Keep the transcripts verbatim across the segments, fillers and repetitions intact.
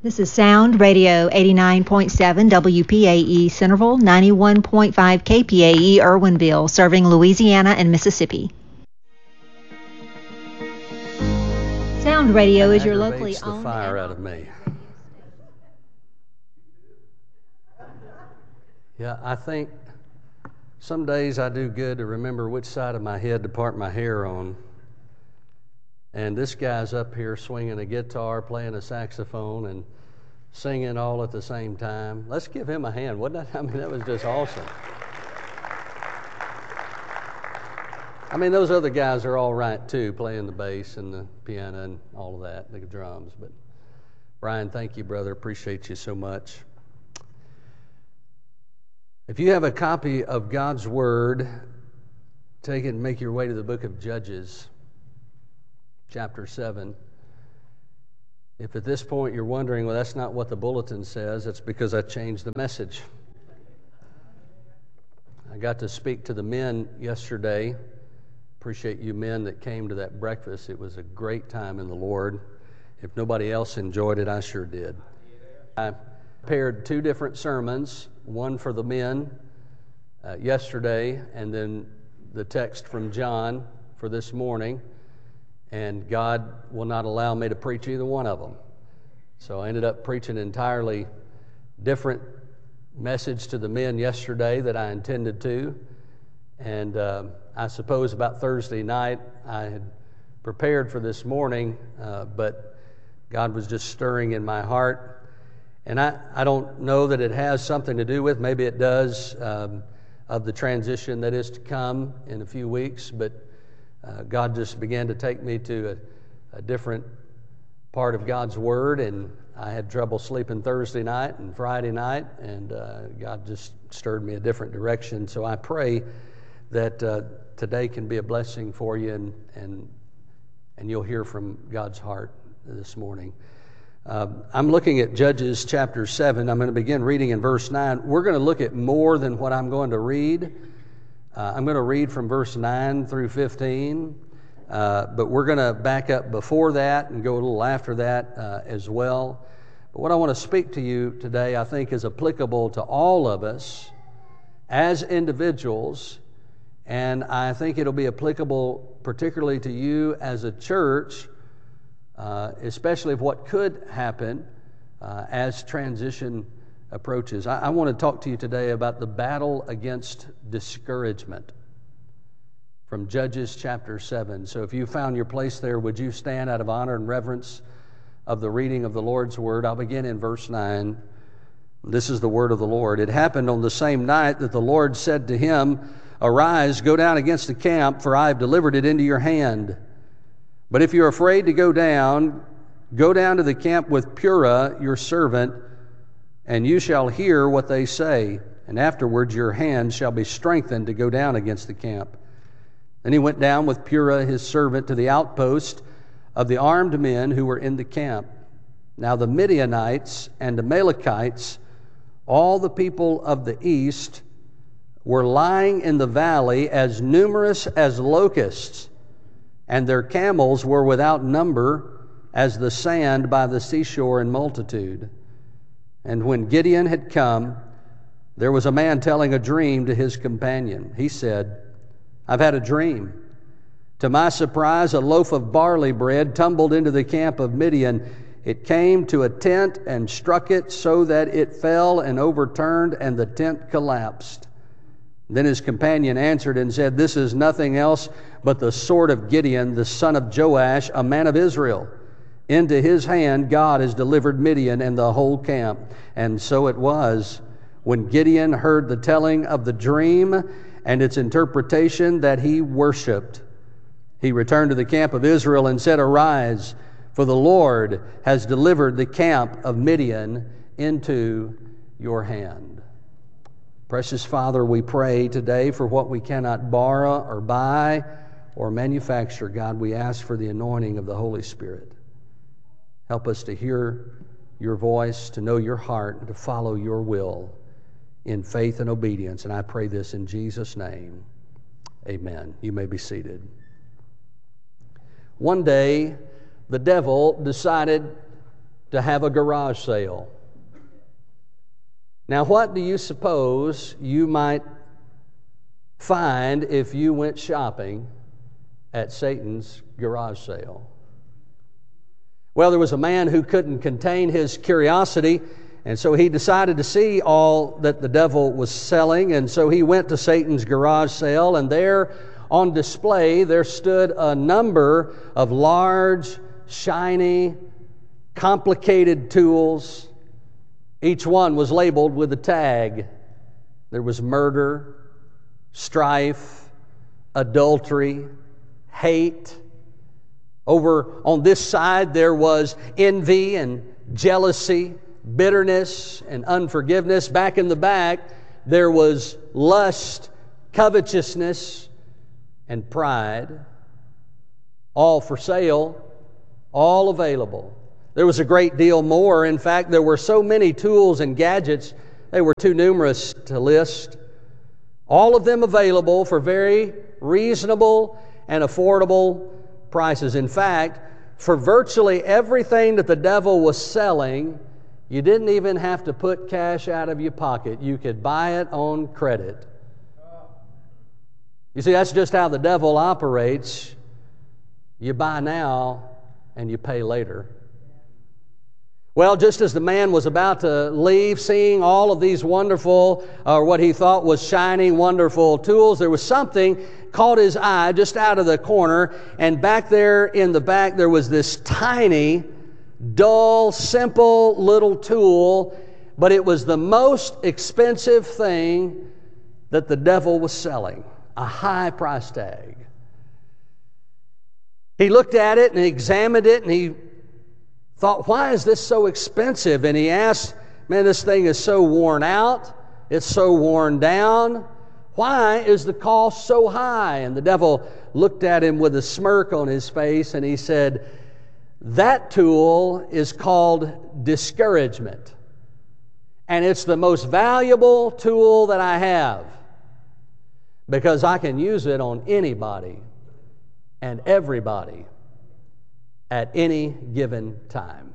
This is Sound Radio eighty-nine point seven W P A E Centerville, ninety-one point five K P A E Irwinville, serving Louisiana and Mississippi. Sound Radio is your locally the owned. fire out of me. Yeah, I think some days I do good to remember which side of my head to part my hair on. And this guy's up here swinging a guitar, playing a saxophone, and singing all at the same time. Let's give him a hand. Wasn't that? I mean, that was just awesome. I mean, those other guys are all right too, playing the bass and the piano and all of that, the drums. But Brian, thank you, brother. Appreciate you so much. If you have a copy of God's Word, take it and make your way to the book of Judges, chapter seven. If at this point you're wondering, well, that's not what the bulletin says, it's because I changed the message. I got to speak to the men yesterday. Appreciate you men that came to that breakfast. It was a great time in the Lord. If nobody else enjoyed it, I sure did. I prepared two different sermons, one for the men uh, yesterday, and then the text from John for this morning. And God will not allow me to preach either one of them. So I ended up preaching an entirely different message to the men yesterday that I intended to. And uh, I suppose about Thursday night I had prepared for this morning, uh, but God was just stirring in my heart. And I, I don't know that it has something to do with, maybe it does, um, of the transition that is to come in a few weeks, but Uh, God just began to take me to a, a different part of God's Word, and I had trouble sleeping Thursday night and Friday night, and uh, God just stirred me a different direction. So I pray that uh, today can be a blessing for you, and and and you'll hear from God's heart this morning. Uh, I'm looking at Judges chapter seven. I'm going to begin reading in verse nine. We're going to look at more than what I'm going to read. Uh, I'm going to read from verse nine through fifteen, uh, but we're going to back up before that and go a little after that uh, as well. But what I want to speak to you today, I think, is applicable to all of us as individuals, and I think it'll be applicable particularly to you as a church, uh, especially of what could happen uh, as transition approaches. I, I want to talk to you today about the battle against discouragement from Judges chapter seven. So if you found your place there, would you stand out of honor and reverence of the reading of the Lord's Word? I'll begin in verse nine. This is the word of the Lord. It happened on the same night that the Lord said to him, "Arise, go down against the camp, for I have delivered it into your hand. But if you're afraid to go down, go down to the camp with Purah, your servant, and you shall hear what they say, and afterwards your hand shall be strengthened to go down against the camp." Then he went down with Purah his servant to the outpost of the armed men who were in the camp. Now the Midianites and the Amalekites, all the people of the east, were lying in the valley as numerous as locusts, and their camels were without number as the sand by the seashore in multitude. And when Gideon had come, there was a man telling a dream to his companion. He said, "I've had a dream. To my surprise, a loaf of barley bread tumbled into the camp of Midian. It came to a tent and struck it so that it fell and overturned, and the tent collapsed." Then his companion answered and said, "This is nothing else but the sword of Gideon, the son of Joash, a man of Israel. Into his hand God has delivered Midian and the whole camp." And so it was, when Gideon heard the telling of the dream and its interpretation, that he worshipped. He returned to the camp of Israel and said, "Arise, for the Lord has delivered the camp of Midian into your hand." Precious Father, we pray today for what we cannot borrow or buy or manufacture. God, we ask for the anointing of the Holy Spirit. Help us to hear your voice, to know your heart, and to follow your will in faith and obedience. And I pray this in Jesus' name. Amen. You may be seated. One day, the devil decided to have a garage sale. Now, what do you suppose you might find if you went shopping at Satan's garage sale? Well, there was a man who couldn't contain his curiosity, and so he decided to see all that the devil was selling, and so he went to Satan's garage sale, and there on display there stood a number of large, shiny, complicated tools. Each one was labeled with a tag. There was murder, strife, adultery, hate. Over on this side there was envy and jealousy, bitterness and unforgiveness. Back in the back there was lust, covetousness, and pride. All for sale, all available. There was a great deal more. In fact, there were so many tools and gadgets, they were too numerous to list. All of them available for very reasonable and affordable prices. In fact, for virtually everything that the devil was selling, you didn't even have to put cash out of your pocket. You could buy it on credit. You see, that's just how the devil operates. You buy now and you pay later. Well, just as the man was about to leave, seeing all of these wonderful, or what he thought was shiny, wonderful tools, there was something caught his eye just out of the corner, and back there in the back there was this tiny, dull, simple little tool, but it was the most expensive thing that the devil was selling, a high price tag. He looked at it and examined it, and he thought, why is this so expensive? And he asked, man, this thing is so worn out. It's so worn down. Why is the cost so high? And the devil looked at him with a smirk on his face, and he said, that tool is called discouragement. And it's the most valuable tool that I have, because I can use it on anybody and everybody at any given time.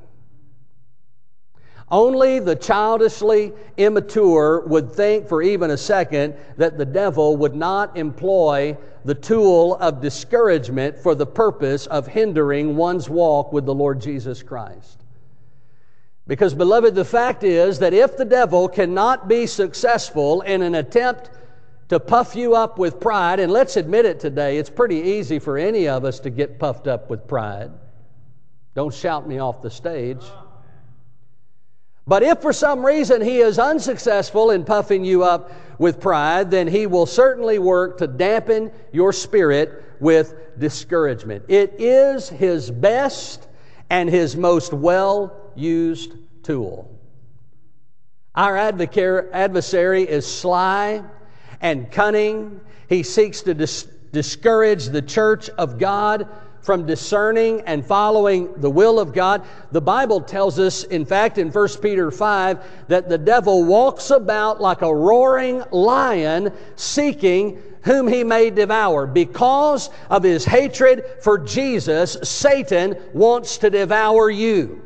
Only the childishly immature would think for even a second that the devil would not employ the tool of discouragement for the purpose of hindering one's walk with the Lord Jesus Christ. Because, beloved, the fact is that if the devil cannot be successful in an attempt to puff you up with pride, and let's admit it today, it's pretty easy for any of us to get puffed up with pride. Don't shout me off the stage. But if for some reason he is unsuccessful in puffing you up with pride, then he will certainly work to dampen your spirit with discouragement. It is his best and his most well-used tool. Our adversary is sly and cunning. He seeks to dis- discourage the church of God from discerning and following the will of God. The Bible tells us, in fact, in First Peter five, that the devil walks about like a roaring lion, seeking whom he may devour. Because of his hatred for Jesus, Satan wants to devour you.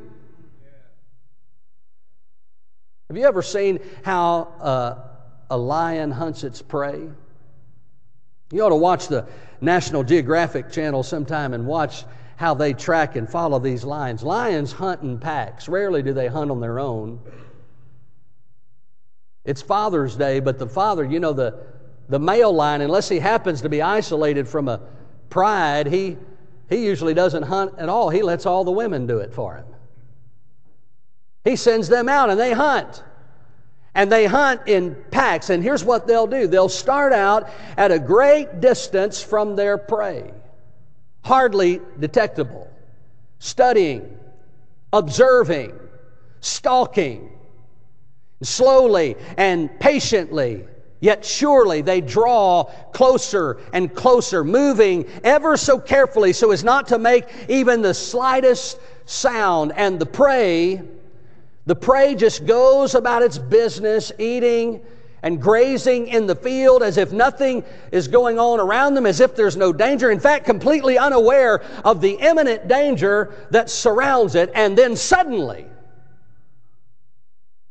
Have you ever seen how uh, a lion hunts its prey? You ought to watch the National Geographic Channel sometime and watch how they track and follow these lions. Lions hunt in packs. Rarely do they hunt on their own. It's Father's Day, but the father, you know, the, the male lion, unless he happens to be isolated from a pride, he, he usually doesn't hunt at all. He lets all the women do it for him. He sends them out and they hunt. And they hunt in packs, and here's what they'll do. They'll start out at a great distance from their prey, hardly detectable, studying, observing, stalking. Slowly and patiently, yet surely they draw closer and closer, moving ever so carefully so as not to make even the slightest sound. And the prey The prey just goes about its business, eating and grazing in the field as if nothing is going on around them, as if there's no danger. In fact, completely unaware of the imminent danger that surrounds it. And then suddenly,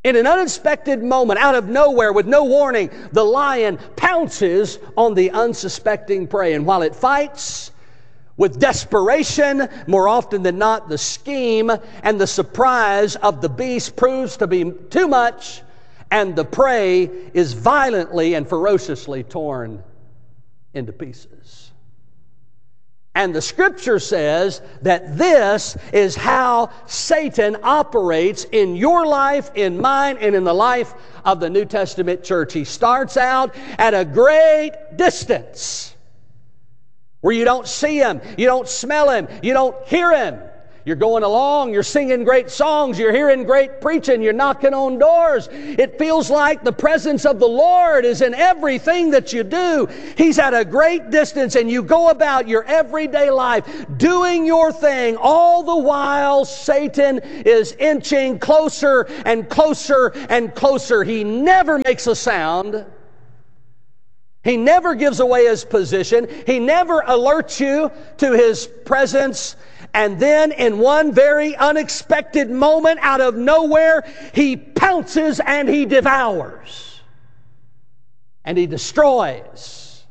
In an unexpected moment, out of nowhere, with no warning, the lion pounces on the unsuspecting prey. And while it fights with desperation, more often than not, the scheme and the surprise of the beast proves to be too much, and the prey is violently and ferociously torn into pieces. And the Scripture says that this is how Satan operates in your life, in mine, and in the life of the New Testament church. He starts out at a great distance where you don't see him, you don't smell him, you don't hear him. You're going along, you're singing great songs, you're hearing great preaching, you're knocking on doors. It feels like the presence of the Lord is in everything that you do. He's at a great distance, and you go about your everyday life doing your thing. All the while, Satan is inching closer and closer and closer. He never makes a sound. He never gives away his position. He never alerts you to his presence. And then in one very unexpected moment, out of nowhere, he pounces and he devours. And he destroys.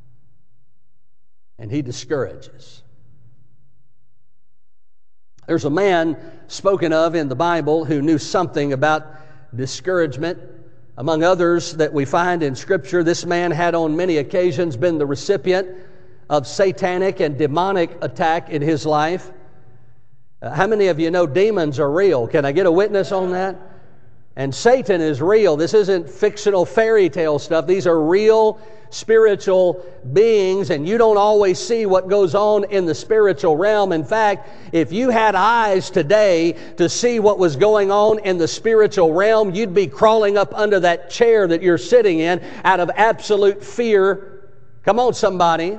And he discourages. There's a man spoken of in the Bible who knew something about discouragement. Among others that we find in Scripture, this man had on many occasions been the recipient of satanic and demonic attack in his life. Uh, how many of you know demons are real? Can I get a witness on that? And Satan is real. This isn't fictional fairy tale stuff. These are real spiritual beings, and you don't always see what goes on in the spiritual realm. In fact, if you had eyes today to see what was going on in the spiritual realm, you'd be crawling up under that chair that you're sitting in out of absolute fear. Come on, somebody.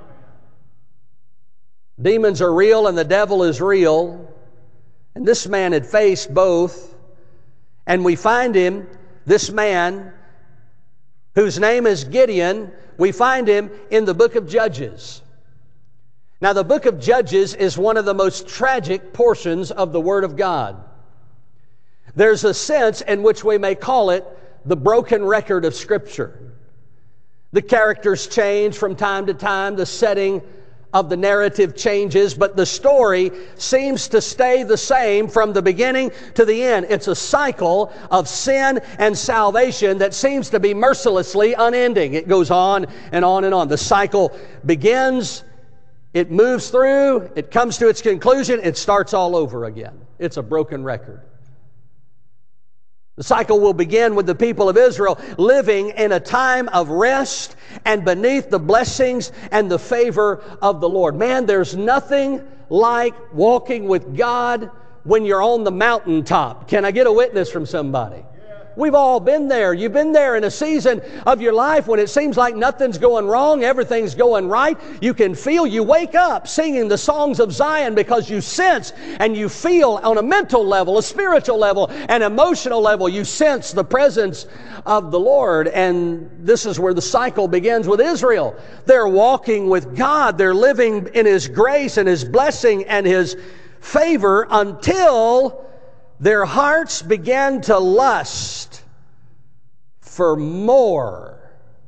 Demons are real and the devil is real. And this man had faced both. And we find him, this man, whose name is Gideon, we find him in the book of Judges. Now, the book of Judges is one of the most tragic portions of the Word of God. There's a sense in which we may call it the broken record of Scripture. The characters change from time to time, the setting of the narrative changes, but the story seems to stay the same from the beginning to the end. It's a cycle of sin and salvation that seems to be mercilessly unending. It goes on and on and on. The cycle begins, it moves through, it comes to its conclusion, it starts all over again. It's a broken record. The cycle will begin with the people of Israel living in a time of rest and beneath the blessings and the favor of the Lord. Man, there's nothing like walking with God when you're on the mountaintop. Can I get a witness from somebody? We've all been there. You've been there in a season of your life when it seems like nothing's going wrong, everything's going right. You can feel, you wake up singing the songs of Zion because you sense and you feel on a mental level, a spiritual level, an emotional level, you sense the presence of the Lord. And this is where the cycle begins with Israel. They're walking with God. They're living in His grace and His blessing and His favor until their hearts began to lust for more.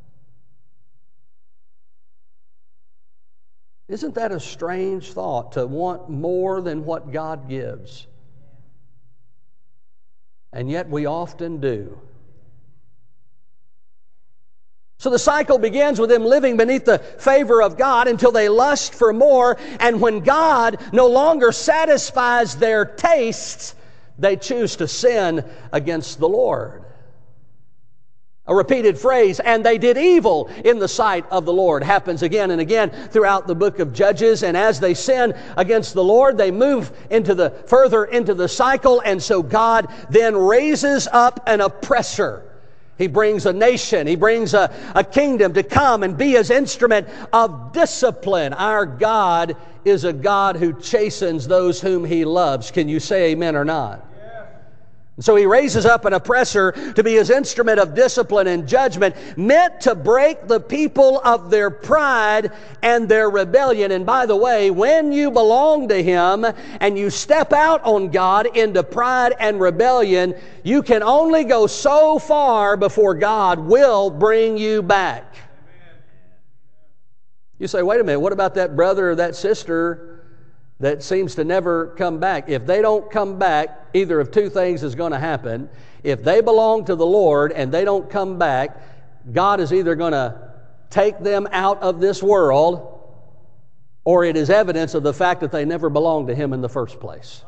Isn't that a strange thought, to want more than what God gives? And yet we often do. So the cycle begins with them living beneath the favor of God until they lust for more, and when God no longer satisfies their tastes, they choose to sin against the Lord. A repeated phrase, and they did evil in the sight of the Lord, happens again and again throughout the book of Judges. And as they sin against the Lord, they move into the further into the cycle. And so God then raises up an oppressor. He brings a nation, He brings a, a kingdom to come and be His instrument of discipline. Our God is a God who chastens those whom He loves. Can you say amen or not? So he raises up an oppressor to be his instrument of discipline and judgment, meant to break the people of their pride and their rebellion. And by the way, when you belong to him and you step out on God into pride and rebellion, you can only go so far before God will bring you back. You say, wait a minute, what about that brother or that sister that seems to never come back? If they don't come back, either of two things is going to happen. If they belong to the Lord and they don't come back, God is either going to take them out of this world, or it is evidence of the fact that they never belonged to him in the first place.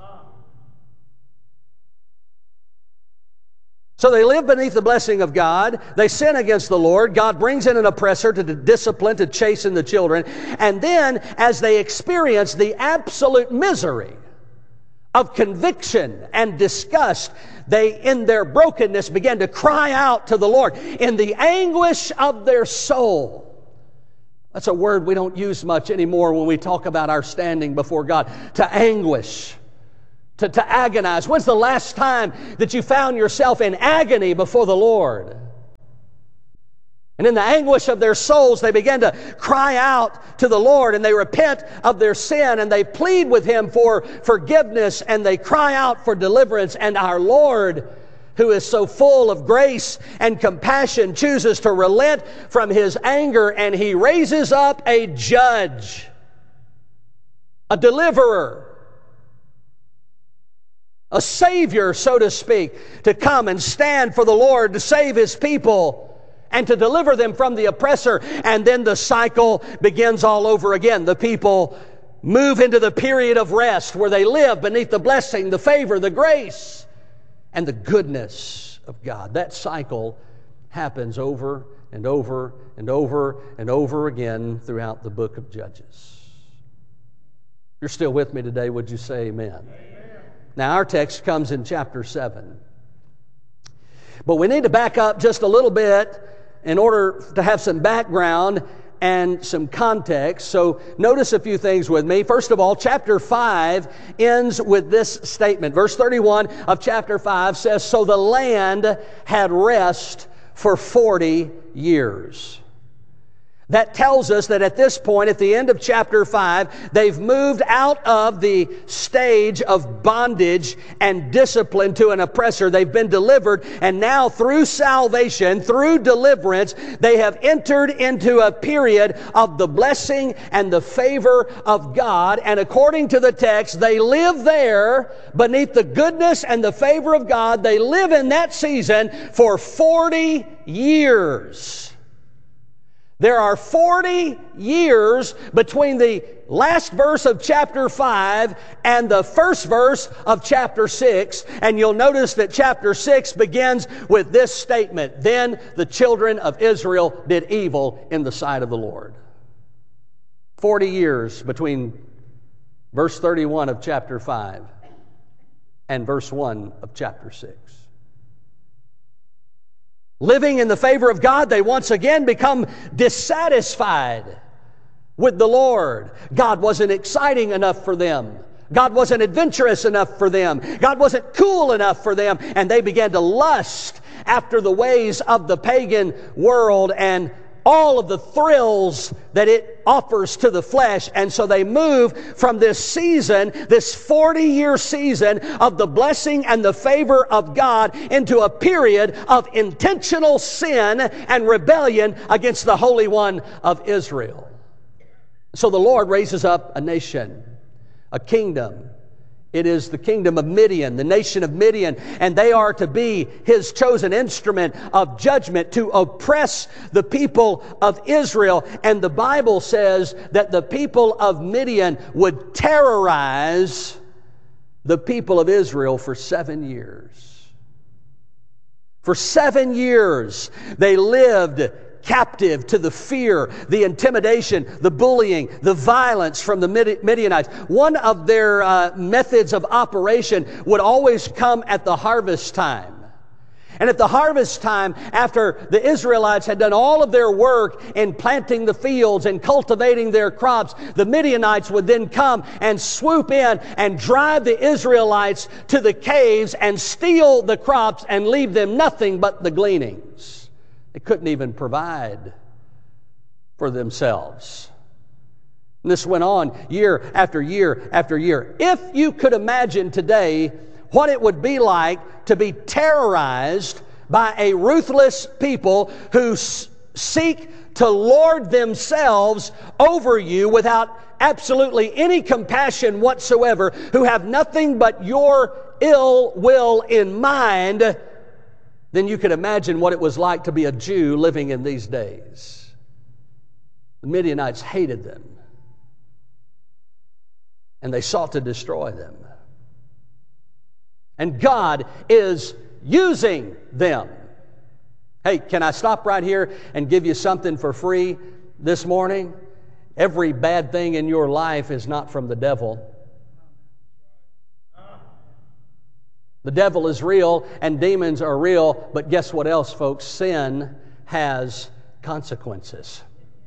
So they live beneath the blessing of God. They sin against the Lord. God brings in an oppressor to discipline, to chasten the children. And then, as they experience the absolute misery of conviction and disgust, they, in their brokenness, began to cry out to the Lord in the anguish of their soul. That's a word we don't use much anymore when we talk about our standing before God. To anguish. To, to agonize. When's the last time that you found yourself in agony before the Lord? And in the anguish of their souls, they begin to cry out to the Lord, and they repent of their sin, and they plead with him for forgiveness, and they cry out for deliverance. And our Lord, who is so full of grace and compassion, chooses to relent from his anger, and he raises up a judge, a deliverer, a Savior, so to speak, to come and stand for the Lord, to save his people and to deliver them from the oppressor. And then the cycle begins all over again. The people move into the period of rest where they live beneath the blessing, the favor, the grace, and the goodness of God. That cycle happens over and over and over and over again throughout the book of Judges. If you're still with me today, would you say amen? Amen. Now, our text comes in chapter seven. But we need to back up just a little bit in order to have some background and some context. So notice a few things with me. First of all, chapter five ends with this statement. Verse thirty-one of chapter five says, "So the land had rest for forty years." That tells us that at this point, at the end of chapter five, they've moved out of the stage of bondage and discipline to an oppressor. They've been delivered, and now through salvation, through deliverance, they have entered into a period of the blessing and the favor of God. And according to the text, they live there beneath the goodness and the favor of God. They live in that season for forty years. There are forty years between the last verse of chapter five and the first verse of chapter six. And you'll notice that chapter six begins with this statement: "Then the children of Israel did evil in the sight of the Lord." forty years between verse thirty-one of chapter five and verse one of chapter six. Living in the favor of God, they once again become dissatisfied with the Lord. God wasn't exciting enough for them. God wasn't adventurous enough for them. God wasn't cool enough for them. And they began to lust after the ways of the pagan world and all of the thrills that it offers to the flesh. And so they move from this season, this forty-year season of the blessing and the favor of God, into a period of intentional sin and rebellion against the Holy One of Israel. So the Lord raises up a nation, a kingdom. It is the kingdom of Midian, the nation of Midian, and they are to be His chosen instrument of judgment to oppress the people of Israel. And the Bible says that the people of Midian would terrorize the people of Israel for seven years. For seven years, they lived captive to the fear, the intimidation, the bullying, the violence from the Midianites. One of their uh, methods of operation would always come at the harvest time. And at the harvest time, after the Israelites had done all of their work in planting the fields and cultivating their crops, the Midianites would then come and swoop in and drive the Israelites to the caves and steal the crops and leave them nothing but the gleanings. They couldn't even provide for themselves. And this went on year after year after year. If you could imagine today what it would be like to be terrorized by a ruthless people who s- seek to lord themselves over you without absolutely any compassion whatsoever, who have nothing but your ill will in mind, then you can imagine what it was like to be a Jew living in these days. The Midianites hated them, and they sought to destroy them. And God is using them. Hey, can I stop right here and give you something for free this morning? Every bad thing in your life is not from the devil. The devil is real and demons are real, but guess what else, folks? Sin has consequences.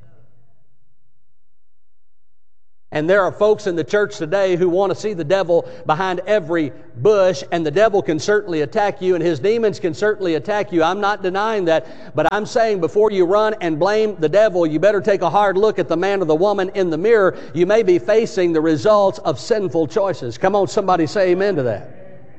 And there are folks in the church today who want to see the devil behind every bush, and the devil can certainly attack you, and his demons can certainly attack you. I'm not denying that, but I'm saying before you run and blame the devil, you better take a hard look at the man or the woman in the mirror. You may be facing the results of sinful choices. Come on, somebody say amen to that.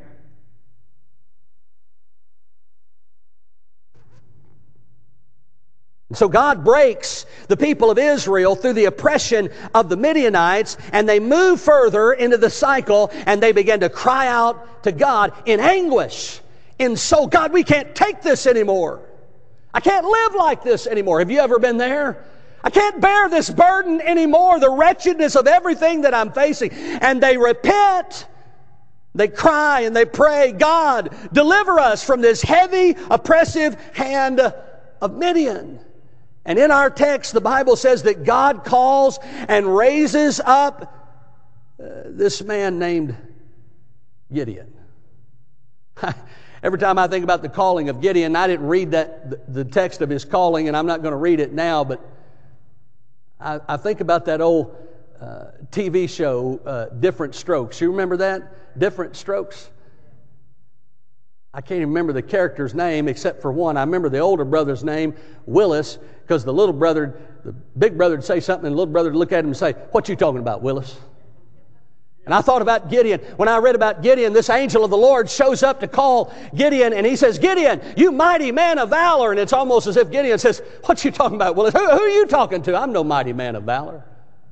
So God breaks the people of Israel through the oppression of the Midianites, and they move further into the cycle, and they begin to cry out to God in anguish, in soul. God, we can't take this anymore. I can't live like this anymore. Have you ever been there? I can't bear this burden anymore, the wretchedness of everything that I'm facing. And they repent. They cry and they pray, God, deliver us from this heavy, oppressive hand of Midian. And in our text, the Bible says that God calls and raises up uh, this man named Gideon. Every time I think about the calling of Gideon, I didn't read that the text of his calling, and I'm not going to read it now, but I, I think about that old uh, T V show, uh, Different Strokes. You remember that? Different Strokes? I can't even remember the character's name except for one. I remember the older brother's name, Willis, because the little brother, the big brother would say something, and the little brother would look at him and say, "What you talking about, Willis?" And I thought about Gideon. When I read about Gideon, this angel of the Lord shows up to call Gideon, and he says, "Gideon, you mighty man of valor." And it's almost as if Gideon says, "What you talking about, Willis? Who, who are you talking to? I'm no mighty man of valor."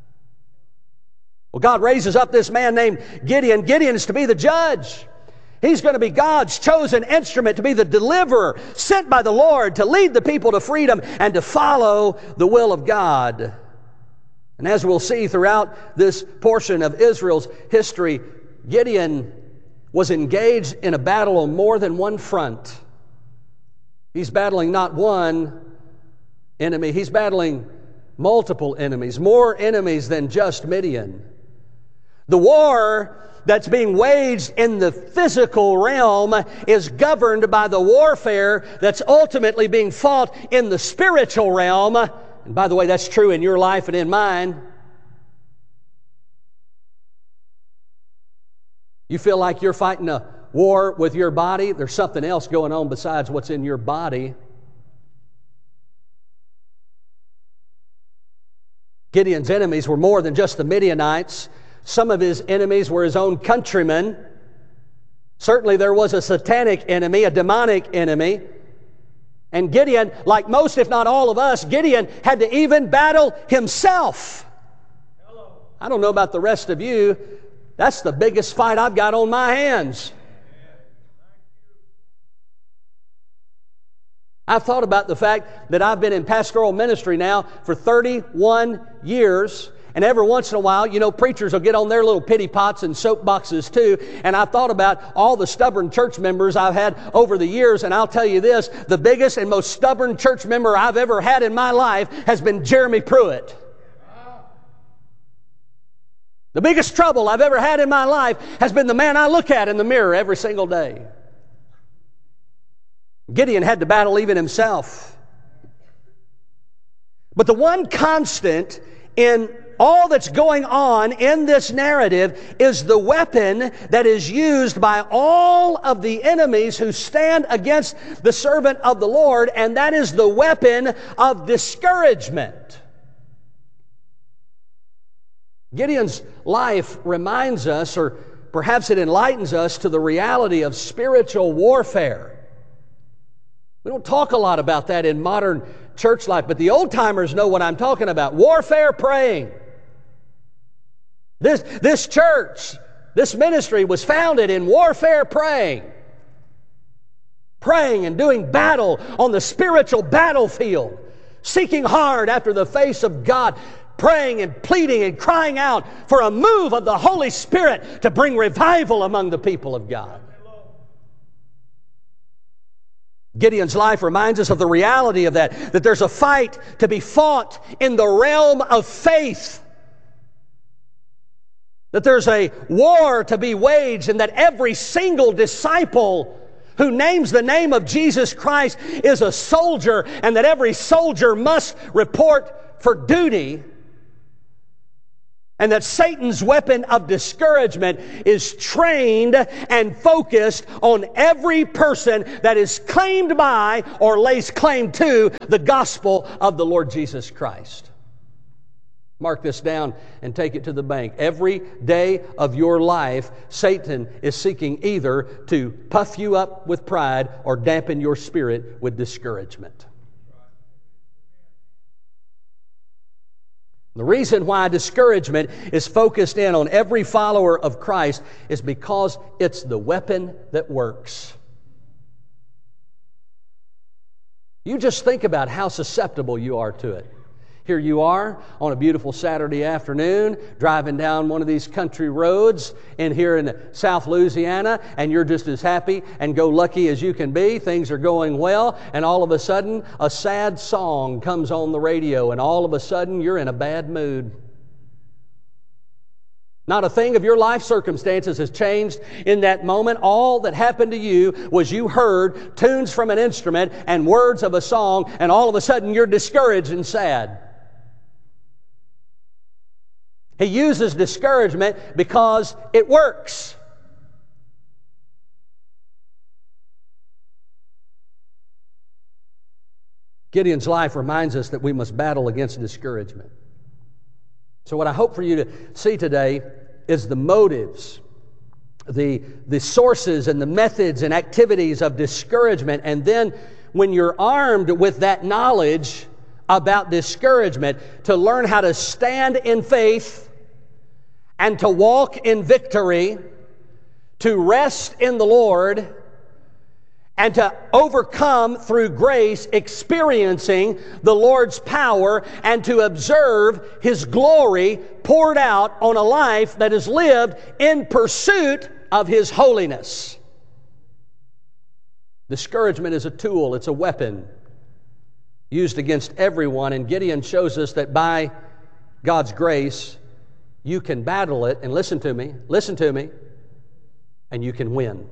Well, God raises up this man named Gideon. Gideon is to be the judge. He's going to be God's chosen instrument to be the deliverer, sent by the Lord to lead the people to freedom and to follow the will of God. And as we'll see throughout this portion of Israel's history, Gideon was engaged in a battle on more than one front. He's battling not one enemy, he's battling multiple enemies, more enemies than just Midian. The war that's being waged in the physical realm is governed by the warfare that's ultimately being fought in the spiritual realm. And by the way, that's true in your life and in mine. You feel like you're fighting a war with your body? There's something else going on besides what's in your body. Gideon's enemies were more than just the Midianites. Some of his enemies were his own countrymen. Certainly there was a satanic enemy, a demonic enemy. And Gideon, like most if not all of us, Gideon had to even battle himself. Hello. I don't know about the rest of you. That's the biggest fight I've got on my hands. I've thought about the fact that I've been in pastoral ministry now for thirty-one years. And every once in a while, you know, preachers will get on their little pity pots and soapboxes too. And I've thought about all the stubborn church members I've had over the years. And I'll tell you this, the biggest and most stubborn church member I've ever had in my life has been Jeremy Pruitt. The biggest trouble I've ever had in my life has been the man I look at in the mirror every single day. Gideon had to battle even himself. But the one constant in all that's going on in this narrative is the weapon that is used by all of the enemies who stand against the servant of the Lord, and that is the weapon of discouragement. Gideon's life reminds us, or perhaps it enlightens us, to the reality of spiritual warfare. We don't talk a lot about that in modern church life, but the old-timers know what I'm talking about. Warfare praying. This, this church, this ministry was founded in warfare praying. Praying and doing battle on the spiritual battlefield. Seeking hard after the face of God. Praying and pleading and crying out for a move of the Holy Spirit to bring revival among the people of God. Gideon's life reminds us of the reality of that, that there's a fight to be fought in the realm of faith. That there's a war to be waged, and that every single disciple who names the name of Jesus Christ is a soldier, and that every soldier must report for duty. And that Satan's weapon of discouragement is trained and focused on every person that is claimed by or lays claim to the gospel of the Lord Jesus Christ. Mark this down and take it to the bank. Every day of your life, Satan is seeking either to puff you up with pride or dampen your spirit with discouragement. The reason why discouragement is focused in on every follower of Christ is because it's the weapon that works. You just think about how susceptible you are to it. Here you are on a beautiful Saturday afternoon, driving down one of these country roads in here in South Louisiana, and you're just as happy and go lucky as you can be. Things are going well, and all of a sudden, a sad song comes on the radio, and all of a sudden, you're in a bad mood. Not a thing of your life circumstances has changed in that moment. All that happened to you was you heard tunes from an instrument and words of a song, and all of a sudden, you're discouraged and sad. He uses discouragement because it works. Gideon's life reminds us that we must battle against discouragement. So what I hope for you to see today is the motives, the, the sources and the methods and activities of discouragement. And then when you're armed with that knowledge about discouragement, to learn how to stand in faith and to walk in victory, to rest in the Lord, and to overcome through grace, experiencing the Lord's power, and to observe His glory poured out on a life that is lived in pursuit of His holiness. Discouragement is a tool, it's a weapon used against everyone, and Gideon shows us that by God's grace, you can battle it, and listen to me, listen to me, and you can win.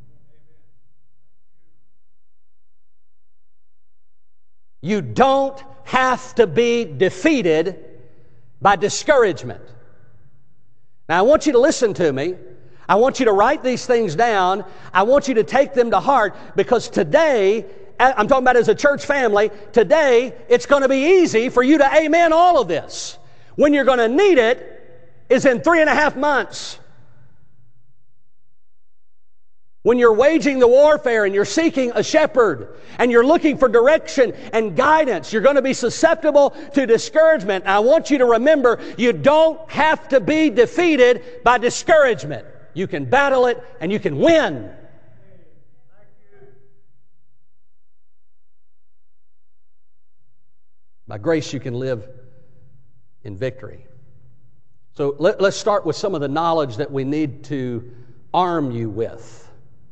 You don't have to be defeated by discouragement. Now, I want you to listen to me. I want you to write these things down. I want you to take them to heart, because today, I'm talking about as a church family, today it's going to be easy for you to amen all of this. When you're going to need it is in three and a half months. When you're waging the warfare and you're seeking a shepherd and you're looking for direction and guidance, you're going to be susceptible to discouragement. And I want you to remember, you don't have to be defeated by discouragement. You can battle it and you can win. By grace, you can live in victory. So let, let's start with some of the knowledge that we need to arm you with.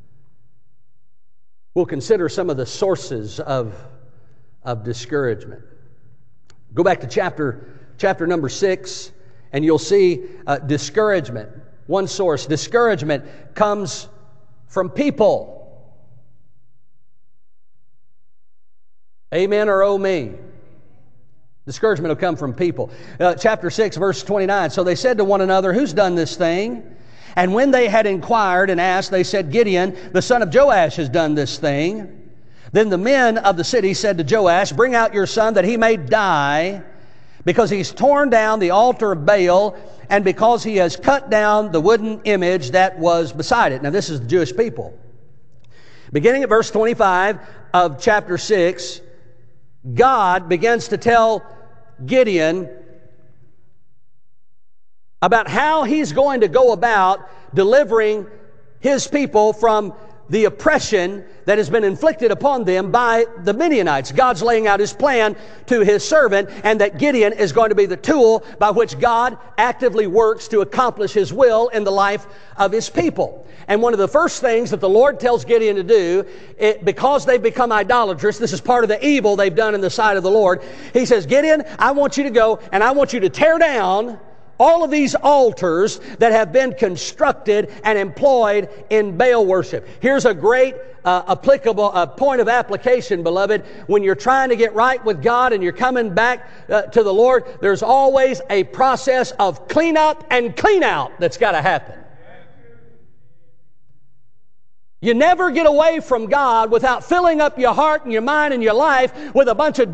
We'll consider some of the sources of, of discouragement. Go back to chapter, chapter number six, and you'll see uh, discouragement. One source, discouragement comes from people. Amen or oh me? Discouragement will come from people. Uh, chapter six, verse twenty-nine. So they said to one another, who's done this thing? And when they had inquired and asked, they said, Gideon, the son of Joash, has done this thing. Then the men of the city said to Joash, bring out your son that he may die, because he's torn down the altar of Baal, and because he has cut down the wooden image that was beside it. Now this is the Jewish people. Beginning at verse twenty-five of chapter six, God begins to tell Gideon about how he's going to go about delivering his people from the oppression that has been inflicted upon them by the Midianites. God's laying out his plan to his servant, and that Gideon is going to be the tool by which God actively works to accomplish his will in the life of his people. And one of the first things that the Lord tells Gideon to do, it, because they've become idolatrous, this is part of the evil they've done in the sight of the Lord. He says, Gideon, I want you to go and I want you to tear down all of these altars that have been constructed and employed in Baal worship. Here's a great uh, applicable uh, point of application, beloved. When you're trying to get right with God and you're coming back uh, to the Lord, there's always a process of clean up and clean out that's got to happen. You never get away from God without filling up your heart and your mind and your life with a bunch of